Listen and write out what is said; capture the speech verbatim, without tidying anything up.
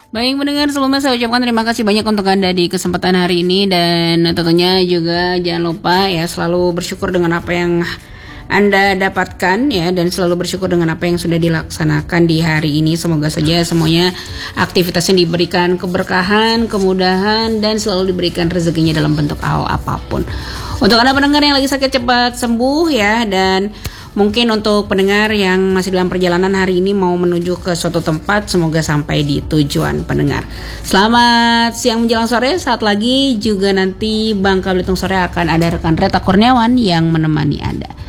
Baik pendengar, sebelumnya saya ucapkan terima kasih banyak untuk Anda di kesempatan hari ini. Dan tentunya juga jangan lupa ya selalu bersyukur dengan apa yang Anda dapatkan ya, dan selalu bersyukur dengan apa yang sudah dilaksanakan di hari ini. Semoga saja semuanya aktivitasnya diberikan keberkahan, kemudahan, dan selalu diberikan rezekinya dalam bentuk hal apapun. Untuk Anda pendengar yang lagi sakit cepat sembuh ya, dan mungkin untuk pendengar yang masih dalam perjalanan hari ini mau menuju ke suatu tempat, semoga sampai di tujuan pendengar. Selamat siang menjelang sore, saat lagi juga nanti Bangka Belitung Sore akan ada rekan Reta Kurniawan yang menemani Anda.